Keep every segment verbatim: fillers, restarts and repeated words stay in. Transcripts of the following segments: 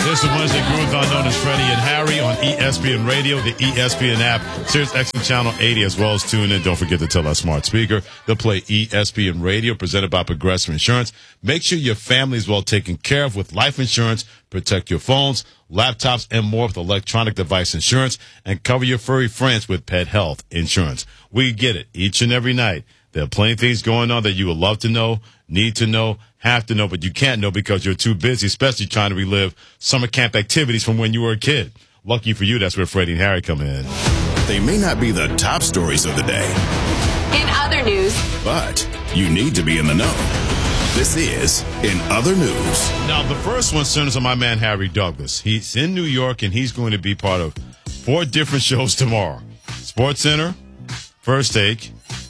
It's the Wednesday Groove-Thon known as Freddie and Harry on E S P N Radio, the E S P N app, Sirius X M Channel eighty, as well as tune in. Don't forget to tell that smart speaker to play E S P N Radio, presented by Progressive Insurance. Make sure your family is well taken care of with life insurance. Protect your phones, laptops, and more with electronic device insurance, and cover your furry friends with pet health insurance. We get it each and every night. There are plenty of things going on that you would love to know, need to know, have to know, but you can't know because you're too busy, especially trying to relive summer camp activities from when you were a kid. Lucky for you, that's where Freddie and Harry come in. They may not be the top stories of the day. In other news. But you need to be in the know. This is In Other News. Now, the first one centers on my man, Harry Douglas. He's in New York, and he's going to be part of four different shows tomorrow. Sports Center, First Take,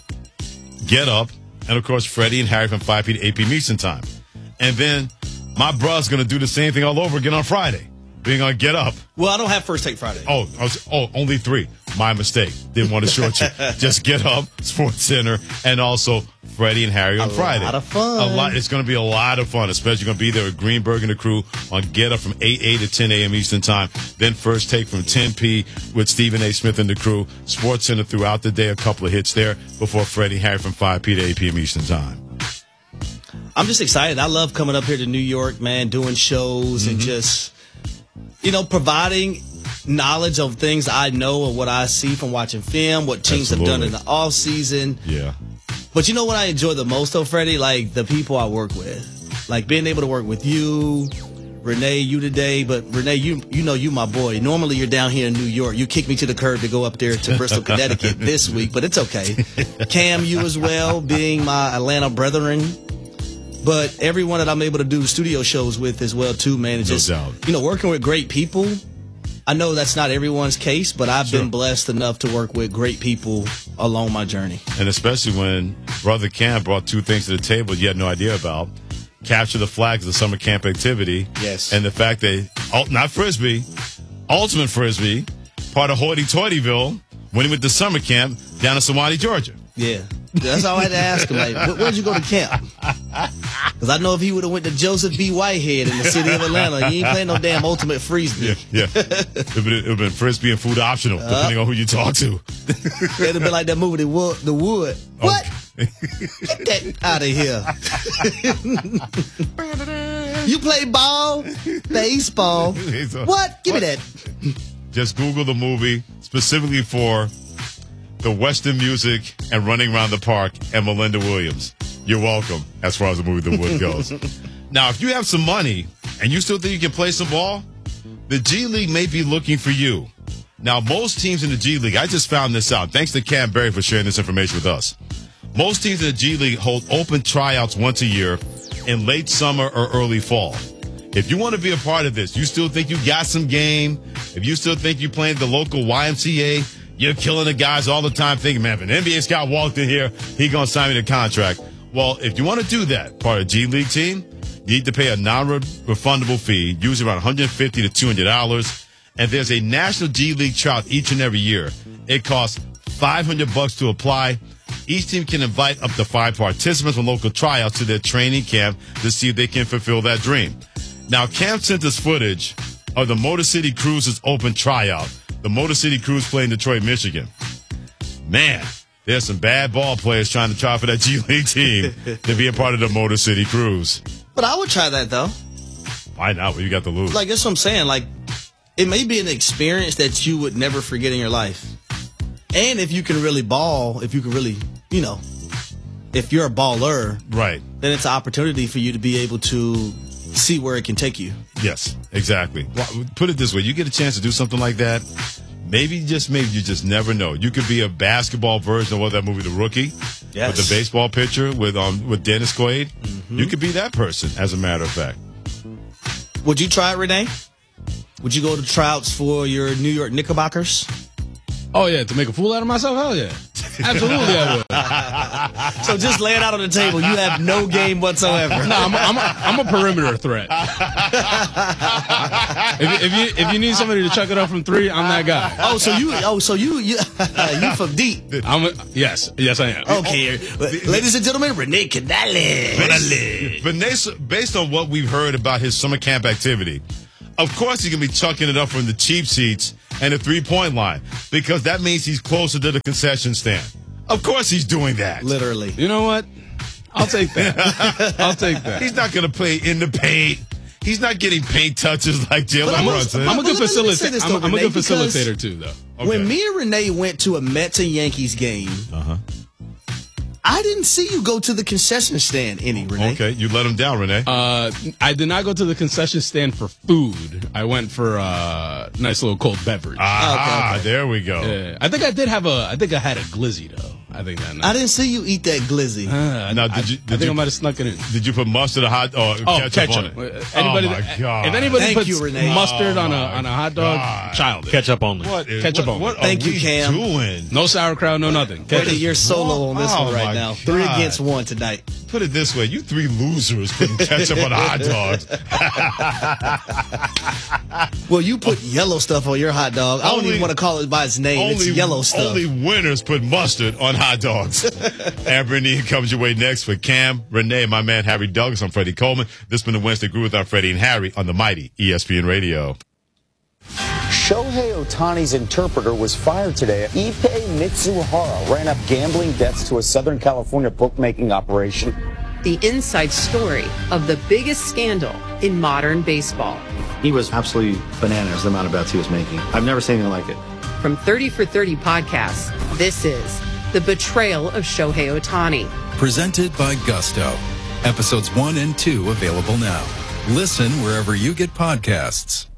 Get Up, and, of course, Freddie and Harry from five p to eight p.m. Eastern Time. And then my brother's going to do the same thing all over again on Friday, being on Get Up. Well, I don't have First Take Friday. Oh, I was, oh, only three. My mistake. Didn't want to short you. Just Get Up, Sports Center, and also Freddie and Harry on a Friday. A lot of fun. A lot. It's going to be a lot of fun, especially going to be there with Greenberg and the crew on Get Up from eight a to ten a.m. Eastern Time. Then First Take from ten p with Stephen A. Smith and the crew. Sports Center throughout the day, a couple of hits there before Freddie and Harry from five p to eight p.m. Eastern Time. I'm just excited. I love coming up here to New York, man, doing shows mm-hmm. and just, you know, providing knowledge of things I know or what I see from watching film, what teams Absolutely. have done in the off season. Yeah. But you know what I enjoy the most, though, Freddie? Like the people I work with, like being able to work with you, Renee, you today. But Renee, you you know you my boy. Normally you're down here in New York. You kick me to the curb to go up there to Bristol, Connecticut this week, but it's okay. Cam, you as well, being my Atlanta brethren. But everyone that I'm able to do studio shows with as well too, man. It's no just doubt. You know, working with great people. I know that's not everyone's case, but I've sure. been blessed enough to work with great people along my journey. And especially when Brother Cam brought two things to the table you had no idea about. Capture the flag as a summer camp activity. Yes. And the fact that, not Frisbee, Ultimate Frisbee, part of Hoity-Toityville, when he went to summer camp down in Suwanee, Georgia. Yeah. That's all I had to ask him. Like, where'd you go to camp? Because I know if he would have went to Joseph B. Whitehead in the city of Atlanta, you ain't playing no damn Ultimate Frisbee. Yeah, yeah. It would have been Frisbee and food optional, uh, depending on who you talk to. It'd have been like that movie, The Wood. The Wood. What? Okay. Get that out of here. You play ball, baseball. What? Give me that. Just Google the movie specifically for the Western music and running around the park and Melinda Williams. You're welcome, as far as the movie The Wood goes. Now, if you have some money and you still think you can play some ball, the G League may be looking for you. Now, most teams in the G League, I just found this out. Thanks to Cam Berry for sharing this information with us. Most teams in the G League hold open tryouts once a year in late summer or early fall. If you want to be a part of this, you still think you got some game, if you still think you're playing the local Y M C A, you're killing the guys all the time thinking, man, if an N B A scout walked in here, he going to sign me the contract. Well, if you want to do that, part of a G League team, you need to pay a non-refundable fee, usually around one hundred fifty dollars to two hundred dollars. And there's a national G League tryout each and every year. It costs five hundred bucks to apply. Each team can invite up to five participants from local tryouts to their training camp to see if they can fulfill that dream. Now, Cam sent us footage of the Motor City Cruisers open tryout. The Motor City Cruise play in Detroit, Michigan. Man, there's some bad ball players trying to try for that G League team to be a part of the Motor City Cruise. But I would try that, though. Why not? What you got to lose? Like, that's what I'm saying. Like, it may be an experience that you would never forget in your life. And if you can really ball, if you can really, you know, if you're a baller, right, then it's an opportunity for you to be able to see where it can take you. Yes, exactly. Well, put it this way. You get a chance to do something like that, maybe, just maybe, you just never know. You could be a basketball version of what that movie, The Rookie, yes, with the baseball pitcher with um with Dennis Quaid. Mm-hmm. You could be that person, as a matter of fact. Would you try it, Renee? Would you go to tryouts for your New York Knickerbockers? Oh, yeah, to make a fool out of myself? Hell yeah. Absolutely I would. So just lay it out on the table. You have no game whatsoever. No, I'm a, I'm a, I'm a perimeter threat. if, if you if you need somebody to chuck it up from three, I'm that guy. Oh, so you oh so you you, you from deep. I'm a, yes, yes I am. Okay, ladies and gentlemen, Renee Canales. Based, based on what we've heard about his summer camp activity, Of course he's going to be chucking it up from the cheap seats and the three-point line because that means he's closer to the concession stand. Of course he's doing that. Literally. You know what? I'll take that. I'll take that. He's not going to play in the paint. He's not getting paint touches like Jalen Brunson. I'm a good Let me say facilitator. this, I'm, though, I'm a Renee, good facilitator too, though. Okay. When me and Renee went to a Mets and Yankees game, Uh-huh. I didn't see you go to the concession stand any, Renee. Okay, you let him down, Renee. Uh, I did not go to the concession stand for food. I went for a uh, nice little cold beverage. Ah, okay, okay. there we go. Yeah. I think I did have a. I think I had a glizzy though. I think that night. I didn't see you eat that glizzy. Uh, Now, I, did you- I did think you- I might have snuck it in. Did you put mustard or hot or Oh, ketchup, ketchup. on it? Uh, Anybody, oh my God. If anybody Thank puts you, Renee. mustard Oh on a my on a hot dog, God. childish. Ketchup only. What is, Ketchup what, only. what are Thank you, we Cam. doing? No sauerkraut, no nothing. Whether Ketchup. you're solo on this Oh, one right my now. Three God. against one tonight. Put it this way: you three losers putting ketchup on hot dogs. Well, you put yellow stuff on your hot dog. I don't Only- even want to call it by its name. It's yellow stuff. Only winners put mustard on hot dogs. Amber and Ian comes your way next with Cam, Renee, my man Harry Douglas. I'm Freddie Coleman. This has been the Wednesday Groove with our Freddie and Harry on the mighty E S P N Radio. Shohei Ohtani's interpreter was fired today. Ippei Mitsuhara ran up gambling debts to a Southern California bookmaking operation. The inside story of the biggest scandal in modern baseball. He was absolutely bananas, the amount of bets he was making. I've never seen anything like it. From thirty for thirty podcasts, this is The Betrayal of Shohei Ohtani. Presented by Gusto. Episodes one and two available now. Listen wherever you get podcasts.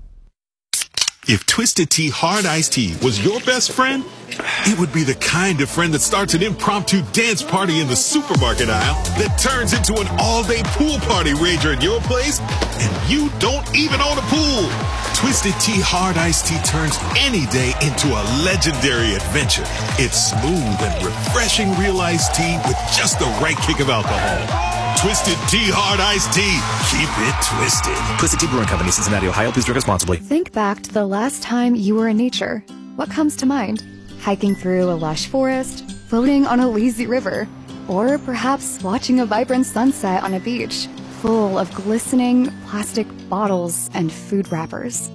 If Twisted Tea Hard Iced Tea was your best friend, it would be the kind of friend that starts an impromptu dance party in the supermarket aisle that turns into an all-day pool party rager at your place, and you don't even own a pool. Twisted Tea Hard Iced Tea turns any day into a legendary adventure. It's smooth and refreshing real iced tea with just the right kick of alcohol. Twisted Tea Hard Iced Tea. Keep it twisted. Twisted Tea Brewing Company, Cincinnati, Ohio. Please drink responsibly. Think back to the last time you were in nature. What comes to mind? Hiking through a lush forest, floating on a lazy river, or perhaps watching a vibrant sunset on a beach full of glistening plastic bottles and food wrappers.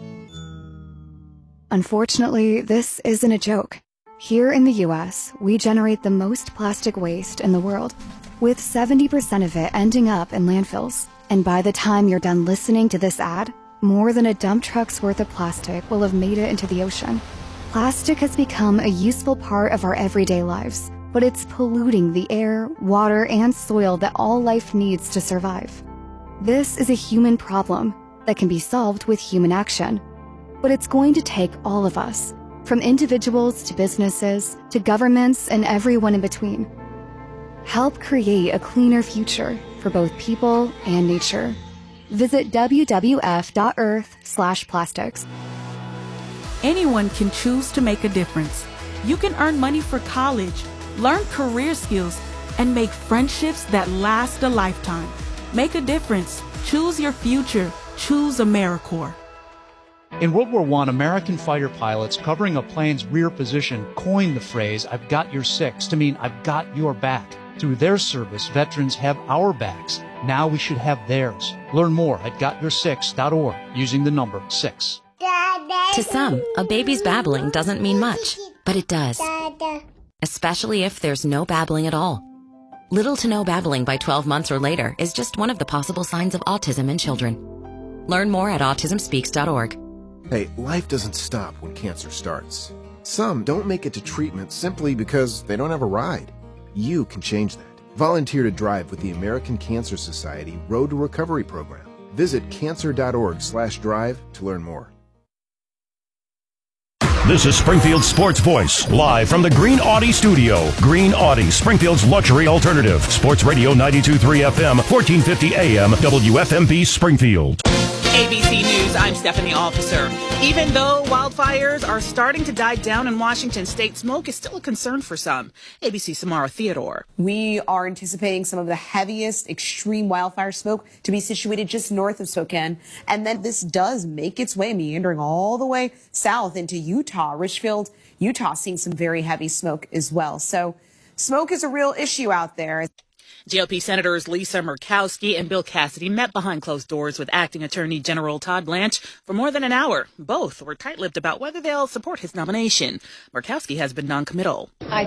Unfortunately, this isn't a joke. Here in the U S, we generate the most plastic waste in the world, with seventy percent of it ending up in landfills. And by the time you're done listening to this ad, more than a dump truck's worth of plastic will have made it into the ocean. Plastic has become a useful part of our everyday lives, but it's polluting the air, water, and soil that all life needs to survive. This is a human problem that can be solved with human action. But it's going to take all of us, from individuals to businesses to governments and everyone in between. Help create a cleaner future for both people and nature. Visit w w f dot earth slash plastics. Anyone can choose to make a difference. You can earn money for college, learn career skills, and make friendships that last a lifetime. Make a difference. Choose your future. Choose AmeriCorps. In World War One, American fighter pilots covering a plane's rear position coined the phrase, "I've got your six," to mean "I've got your back." Through their service, veterans have our backs. Now we should have theirs. Learn more at got your six dot org using the number six. To some, a baby's babbling doesn't mean much, but it does. Especially if there's no babbling at all. Little to no babbling by twelve months or later is just one of the possible signs of autism in children. Learn more at autism speaks dot org. Hey, life doesn't stop when cancer starts. Some don't make it to treatment simply because they don't have a ride. You can change that. Volunteer to drive with the American Cancer Society Road to Recovery program. Visit cancer dot org slash drive to learn more. This is Springfield's Sports Voice, live from the Green Audi studio. Green Audi, Springfield's luxury alternative. Sports Radio ninety-two point three F M, fourteen fifty A M, W F M B Springfield. A B C News, I'm Stephanie Officer. Even though wildfires are starting to die down in Washington state, smoke is still a concern for some. A B C's Samara Theodore. We are anticipating some of the heaviest extreme wildfire smoke to be situated just north of Spokane. And then this does make its way, meandering all the way south into Utah. Richfield, Utah, seeing some very heavy smoke as well. So smoke is a real issue out there. G O P Senators Lisa Murkowski and Bill Cassidy met behind closed doors with Acting Attorney General Todd Blanche for more than an hour. Both were tight-lipped about whether they'll support his nomination. Murkowski has been noncommittal. I